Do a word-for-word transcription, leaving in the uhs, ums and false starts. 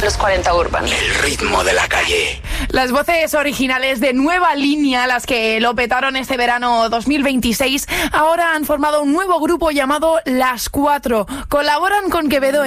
Los cuarenta Urban. El ritmo de la calle. Las voces originales de Nueva Línea, las que lo petaron este verano dos mil veintiséis, ahora han formado un nuevo grupo llamado Las Cuatro. Colaboran con Quevedo